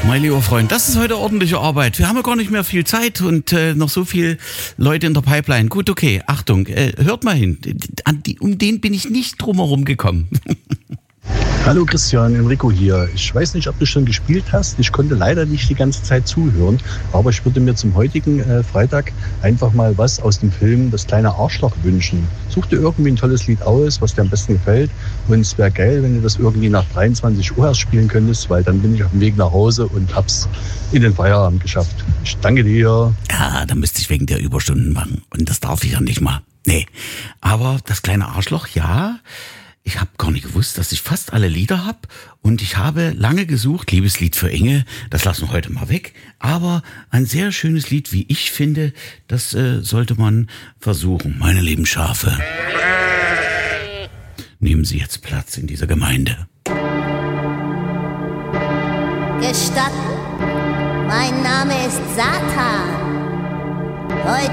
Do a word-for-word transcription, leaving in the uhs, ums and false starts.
Mein lieber Freund, das ist heute ordentliche Arbeit. Wir haben ja gar nicht mehr viel Zeit und äh, noch so viele Leute in der Pipeline. Gut, okay, Achtung, äh, hört mal hin. An die, um den bin ich nicht drumherum gekommen. Hallo Christian, Enrico hier. Ich weiß nicht, ob du schon gespielt hast. Ich konnte leider nicht die ganze Zeit zuhören, aber ich würde mir zum heutigen äh, Freitag einfach mal was aus dem Film Das kleine Arschloch wünschen. Such dir irgendwie ein tolles Lied aus, was dir am besten gefällt. Und es wäre geil, wenn du das irgendwie nach dreiundzwanzig Uhr erst spielen könntest, weil dann bin ich auf dem Weg nach Hause und hab's in den Feierabend geschafft. Ich danke dir. Ja, dann müsste ich wegen der Überstunden machen. Und das darf ich ja nicht mal. Nee, aber Das kleine Arschloch, ja. Ich habe gar nicht gewusst, dass ich fast alle Lieder habe und ich habe lange gesucht, Liebeslied für Inge, das lassen wir heute mal weg, aber ein sehr schönes Lied, wie ich finde, das äh, sollte man versuchen. Meine lieben Schafe, nehmen Sie jetzt Platz in dieser Gemeinde. Gestatten, mein Name ist Satan. Heute